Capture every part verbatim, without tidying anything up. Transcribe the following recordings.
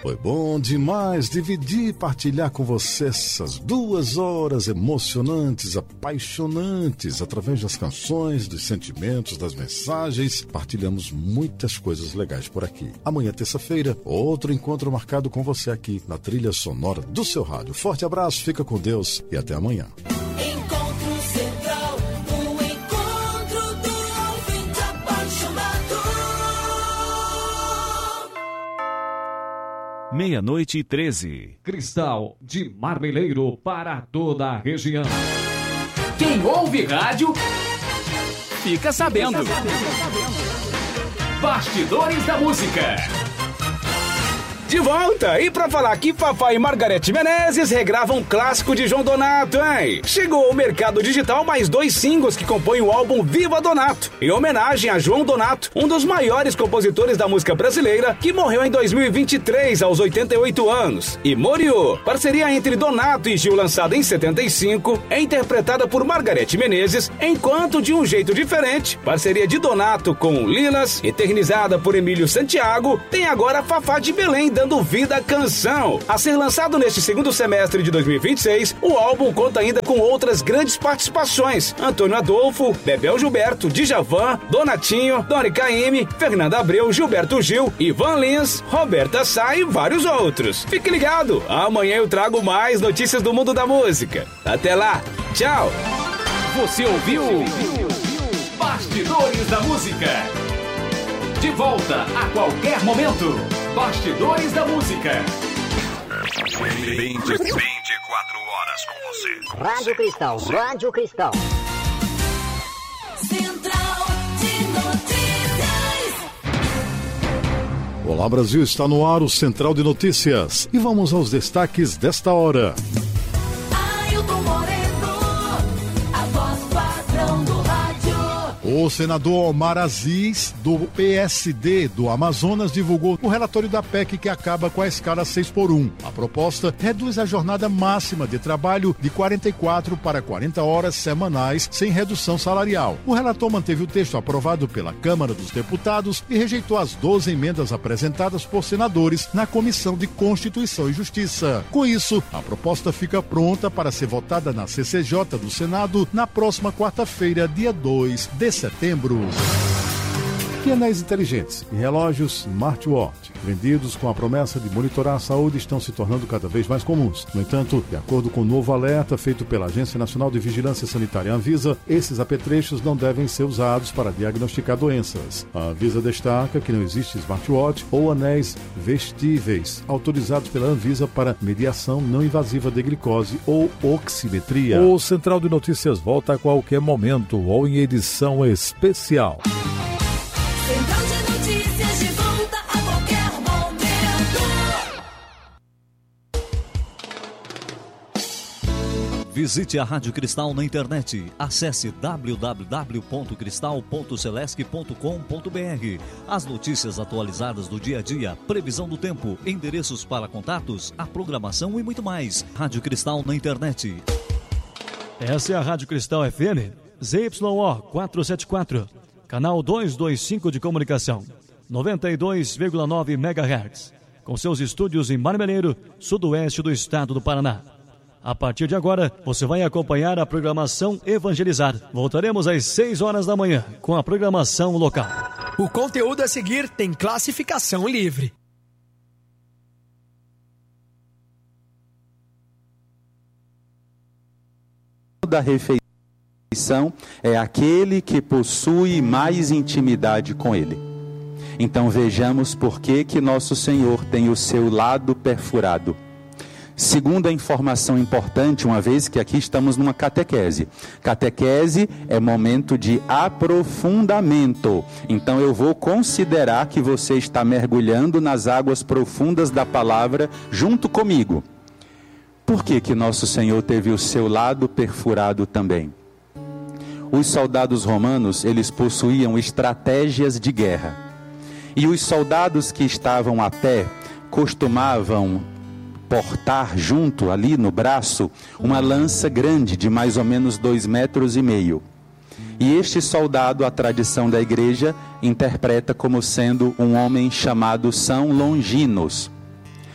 Foi bom demais dividir e partilhar com você essas duas horas emocionantes, apaixonantes, através das canções, dos sentimentos, das mensagens. Partilhamos muitas coisas legais por aqui. Amanhã, terça-feira, outro encontro marcado com você aqui na trilha sonora do seu rádio. Forte abraço, fica com Deus e até amanhã. Encontro Central, o encontro do ouvinte apaixonado. Meia-noite e treze. Cristal de Marmeleiro para toda a região. Quem ouve rádio Fica sabendo. Fica sabendo. Bastidores da Música. De volta! E pra falar que Fafá e Margarete Menezes regravam um clássico de João Donato, hein? Chegou ao mercado digital mais dois singles que compõem o álbum Viva Donato, em homenagem a João Donato, um dos maiores compositores da música brasileira, que morreu em dois mil e vinte e três, aos oitenta e oito anos. E Moriô, parceria entre Donato e Gil lançada em setenta e cinco, é interpretada por Margarete Menezes, enquanto De um Jeito Diferente, parceria de Donato com Lilas, eternizada por Emílio Santiago, tem agora Fafá de Belém dando vida à canção. A ser lançado neste segundo semestre de dois mil e vinte e seis, o álbum conta ainda com outras grandes participações: Antônio Adolfo, Bebel Gilberto, Djavan, Donatinho, Dori Caymmi, Fernanda Abreu, Gilberto Gil, Ivan Lins, Roberta Sá e vários outros. Fique ligado, amanhã eu trago mais notícias do mundo da música. Até lá, tchau! Você ouviu Bastidores da Música. De volta a qualquer momento. Bastidores da Música. vinte, vinte e quatro horas com você. Rádio Cristal, Rádio Cristal. Central de Notícias. Olá, Brasil, está no ar o Central de Notícias. E vamos aos destaques desta hora. Ailton Moreno, a voz padrão do rádio. O senador Omar Aziz, do P S D do Amazonas, divulgou o relatório da P E C que acaba com a escala seis por um. A proposta reduz a jornada máxima de trabalho de quarenta e quatro para quarenta horas semanais, sem redução salarial. O relator manteve o texto aprovado pela Câmara dos Deputados e rejeitou as doze emendas apresentadas por senadores na Comissão de Constituição e Justiça. Com isso, a proposta fica pronta para ser votada na C C J do Senado na próxima quarta-feira, dia dois de setembro. E anéis inteligentes e relógios smartwatch, vendidos com a promessa de monitorar a saúde, estão se tornando cada vez mais comuns. No entanto, de acordo com o novo alerta feito pela Agência Nacional de Vigilância Sanitária Anvisa, esses apetrechos não devem ser usados para diagnosticar doenças. A Anvisa destaca que não existe smartwatch ou anéis vestíveis autorizados pela Anvisa para mediação não invasiva de glicose ou oximetria. O Central de Notícias volta a qualquer momento ou em edição especial. Central de Notícias de volta a qualquer momento. Visite a Rádio Cristal na internet. Acesse w w w ponto cristal ponto celesc ponto com ponto b r. As notícias atualizadas do dia a dia, previsão do tempo, endereços para contatos, a programação e muito mais. Rádio Cristal na internet. Essa é a Rádio Cristal F M, Z Y O quatrocentos e setenta e quatro. Canal duzentos e vinte e cinco de comunicação, noventa e dois vírgula nove megahertz, com seus estúdios em Marmeleiro, sudoeste do estado do Paraná. A partir de agora, você vai acompanhar a programação Evangelizar. Voltaremos às seis horas da manhã com a programação local. O conteúdo a seguir tem classificação livre. Da refeição é aquele que possui mais intimidade com ele. Então vejamos por que que nosso Senhor tem o seu lado perfurado. Segunda informação importante, uma vez que aqui estamos numa catequese. Catequese é momento de aprofundamento. Então eu vou considerar que você está mergulhando nas águas profundas da palavra junto comigo. Por que que nosso Senhor teve o seu lado perfurado também? Os soldados romanos, eles possuíam estratégias de guerra. E os soldados que estavam a pé costumavam portar junto, ali no braço, uma lança grande de mais ou menos dois metros e meio. E este soldado, a tradição da igreja, interpreta como sendo um homem chamado São Longinos.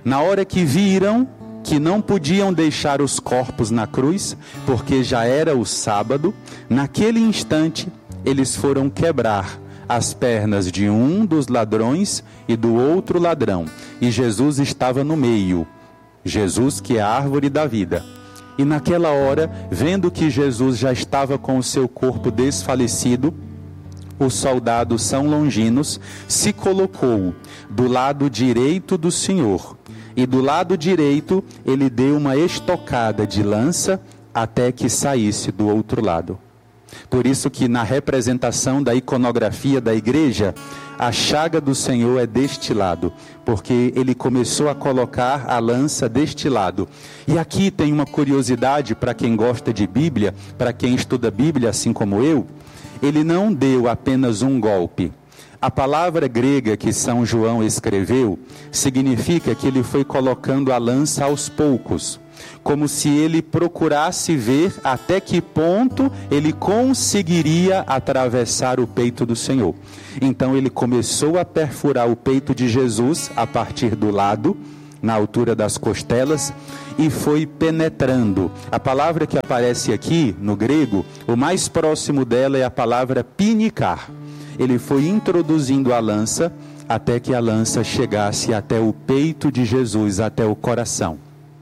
Na hora que viram que não podiam deixar os corpos na cruz, porque já era o sábado, naquele instante eles foram quebrar as pernas de um dos ladrões e do outro ladrão. E Jesus estava no meio. Jesus, que é a árvore da vida. E naquela hora, vendo que Jesus já estava com o seu corpo desfalecido, os soldados são longinos, se colocou do lado direito do Senhor. E do lado direito, ele deu uma estocada de lança até que saísse do outro lado. Por isso que na representação da iconografia da igreja, a chaga do Senhor é deste lado, porque ele começou a colocar a lança deste lado. E aqui tem uma curiosidade para quem gosta de Bíblia, para quem estuda Bíblia assim como eu, ele não deu apenas um golpe. A palavra grega que São João escreveu significa que ele foi colocando a lança aos poucos, como se ele procurasse ver até que ponto ele conseguiria atravessar o peito do Senhor. Então ele começou a perfurar o peito de Jesus a partir do lado, na altura das costelas, e foi penetrando. A palavra que aparece aqui no grego, o mais próximo dela é a palavra pinicar. Ele foi introduzindo a lança até que a lança chegasse até o peito de Jesus, até o coração.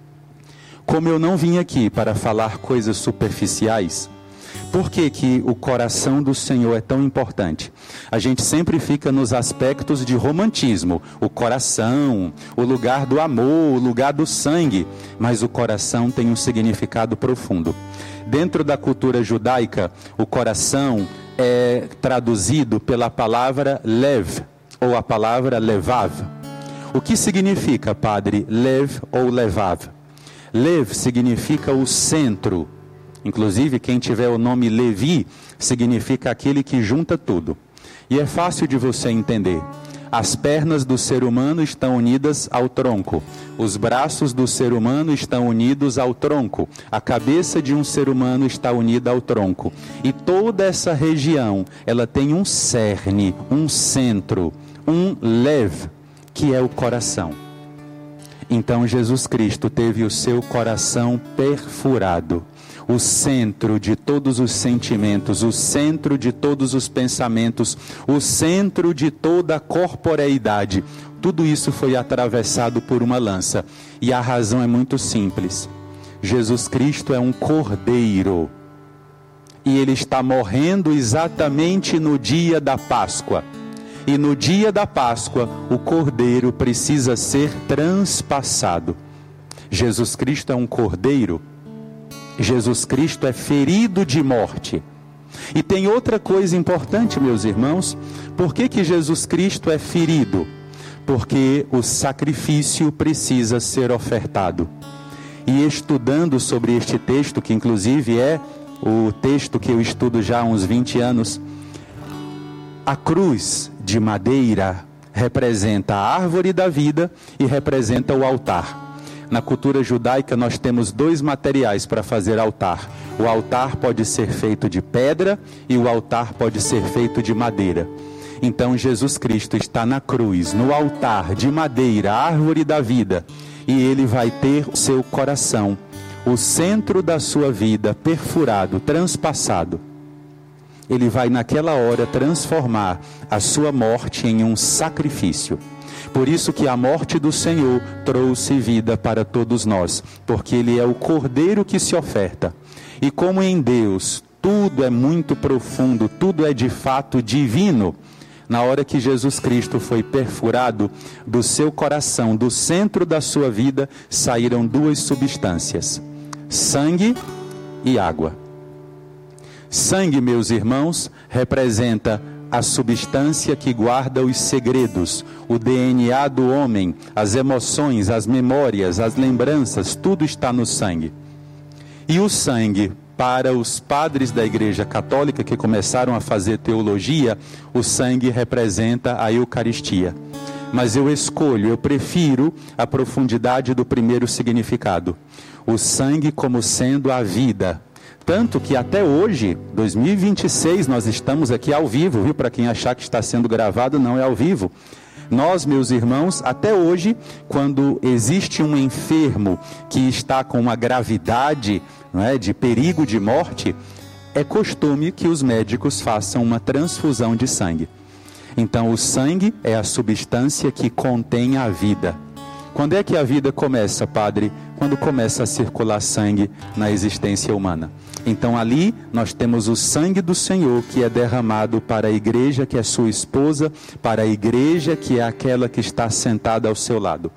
Como eu não vim aqui para falar coisas superficiais, por que que o coração do Senhor é tão importante? A gente sempre fica nos aspectos de romantismo, o coração, o lugar do amor, o lugar do sangue, mas o coração tem um significado profundo. Dentro da cultura judaica, o coração é traduzido pela palavra lev, ou a palavra levav. O que significa, padre, lev ou levav? Lev significa o centro. Inclusive, quem tiver o nome Levi, significa aquele que junta tudo. E é fácil de você entender. As pernas do ser humano estão unidas ao tronco. Os braços do ser humano estão unidos ao tronco. A cabeça de um ser humano está unida ao tronco. E toda essa região, ela tem um cerne, um centro, um lev, que é o coração. Então Jesus Cristo teve o seu coração perfurado. O centro de todos os sentimentos, o centro de todos os pensamentos, o centro de toda a corporeidade. Tudo isso foi atravessado por uma lança. E a razão é muito simples. Jesus Cristo é um cordeiro. E ele está morrendo exatamente no dia da Páscoa. E no dia da Páscoa, o cordeiro precisa ser transpassado. Jesus Cristo é um cordeiro. Jesus Cristo é ferido de morte. E tem outra coisa importante, meus irmãos. Por que que Jesus Cristo é ferido? Porque o sacrifício precisa ser ofertado. E estudando sobre este texto, que inclusive é o texto que eu estudo já há uns vinte anos, a cruz de madeira representa a árvore da vida e representa o altar. Na cultura judaica nós temos dois materiais para fazer altar. O altar pode ser feito de pedra e o altar pode ser feito de madeira. Então Jesus Cristo está na cruz, no altar de madeira, árvore da vida, e ele vai ter o seu coração, o centro da sua vida perfurado, transpassado. Ele vai naquela hora transformar a sua morte em um sacrifício. Por isso que a morte do Senhor trouxe vida para todos nós, porque ele é o cordeiro que se oferta. E como em Deus tudo é muito profundo, tudo é de fato divino, na hora que Jesus Cristo foi perfurado, do seu coração, do centro da sua vida, saíram duas substâncias: sangue e água. Sangue, meus irmãos, representa a substância que guarda os segredos, o D N A do homem, as emoções, as memórias, as lembranças, tudo está no sangue. E o sangue, para os padres da Igreja Católica que começaram a fazer teologia, o sangue representa a Eucaristia. Mas eu escolho, eu prefiro a profundidade do primeiro significado. O sangue como sendo a vida. Tanto que até hoje, dois mil e vinte e seis, nós estamos aqui ao vivo, viu? Para quem achar que está sendo gravado, não é ao vivo. Nós, meus irmãos, até hoje, quando existe um enfermo que está com uma gravidade, não é, de perigo de morte, é costume que os médicos façam uma transfusão de sangue. Então, o sangue é a substância que contém a vida. Quando é que a vida começa, padre? Quando começa a circular sangue na existência humana. Então ali nós temos o sangue do Senhor que é derramado para a igreja que é sua esposa, para a igreja que é aquela que está sentada ao seu lado.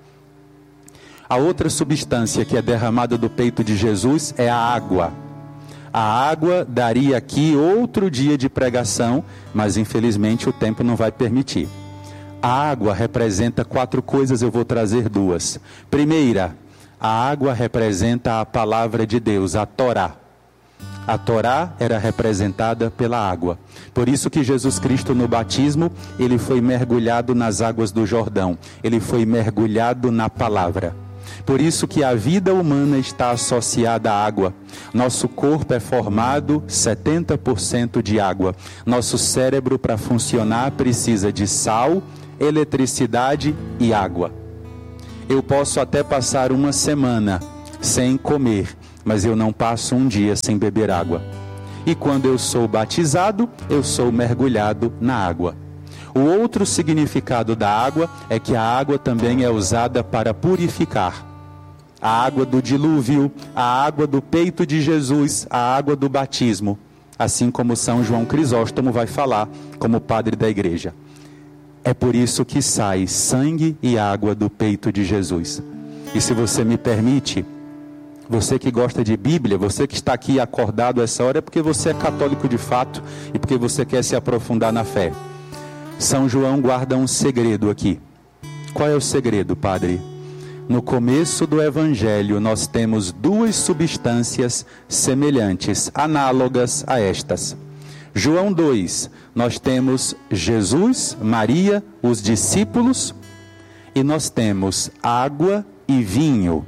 A outra substância que é derramada do peito de Jesus é a água. A água daria aqui outro dia de pregação, mas infelizmente o tempo não vai permitir. A água representa quatro coisas, eu vou trazer duas. Primeira, a água representa a palavra de Deus, a Torá. A Torá era representada pela água. Por isso que Jesus Cristo no batismo, ele foi mergulhado nas águas do Jordão. Ele foi mergulhado na palavra. Por isso que a vida humana está associada à água. Nosso corpo é formado setenta por cento de água. Nosso cérebro, para funcionar, precisa de sal, eletricidade e água. Eu posso até passar uma semana sem comer, mas eu não passo um dia sem beber água. E quando eu sou batizado, eu sou mergulhado na água. O outro significado da água é que a água também é usada para purificar. A água do dilúvio, a água do peito de Jesus, a água do batismo. Assim como São João Crisóstomo vai falar como padre da igreja. É por isso que sai sangue e água do peito de Jesus. E se você me permite, você que gosta de Bíblia, você que está aqui acordado a essa hora, é porque você é católico de fato e porque você quer se aprofundar na fé. São João guarda um segredo aqui. Qual é o segredo, padre? No começo do Evangelho nós temos duas substâncias semelhantes, análogas a estas. João dois, nós temos Jesus, Maria, os discípulos, e nós temos água e vinho.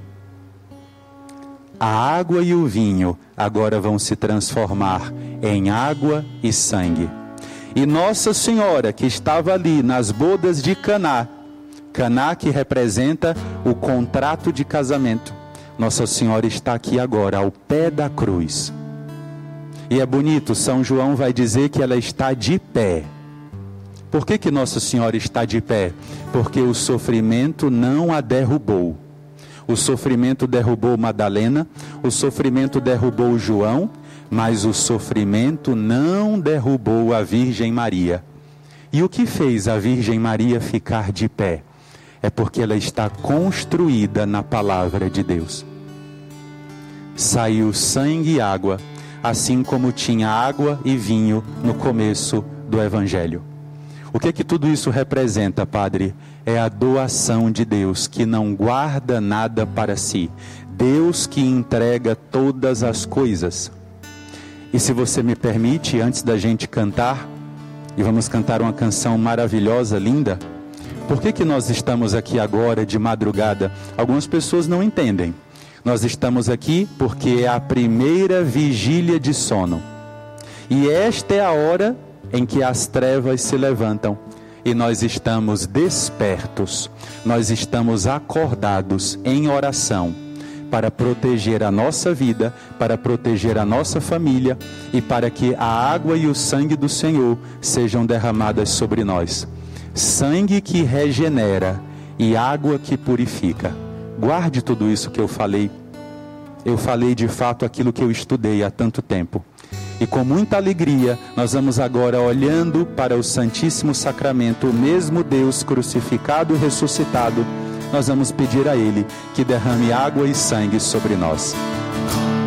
A água e o vinho agora vão se transformar em água e sangue. E Nossa Senhora, que estava ali nas bodas de Caná, Caná que representa o contrato de casamento, Nossa Senhora está aqui agora, ao pé da cruz. E é bonito, São João vai dizer que ela está de pé. Por que que Nossa Senhora está de pé? Porque o sofrimento não a derrubou. O sofrimento derrubou Madalena, o sofrimento derrubou João, mas o sofrimento não derrubou a Virgem Maria. E o que fez a Virgem Maria ficar de pé? É porque ela está construída na palavra de Deus. Saiu sangue e água, assim como tinha água e vinho no começo do Evangelho. O que que tudo isso representa, padre? É a doação de Deus, que não guarda nada para si. Deus que entrega todas as coisas. E se você me permite, antes da gente cantar, e vamos cantar uma canção maravilhosa, linda, por que que nós estamos aqui agora de madrugada? Algumas pessoas não entendem. Nós estamos aqui porque é a primeira vigília de sono. E esta é a hora em que as trevas se levantam. E nós estamos despertos. Nós estamos acordados em oração para proteger a nossa vida, para proteger a nossa família e para que a água e o sangue do Senhor sejam derramadas sobre nós. Sangue que regenera e água que purifica. Guarde tudo isso que eu falei. Eu falei de fato aquilo que eu estudei há tanto tempo. E com muita alegria, nós vamos agora olhando para o Santíssimo Sacramento, o mesmo Deus crucificado e ressuscitado, nós vamos pedir a Ele que derrame água e sangue sobre nós.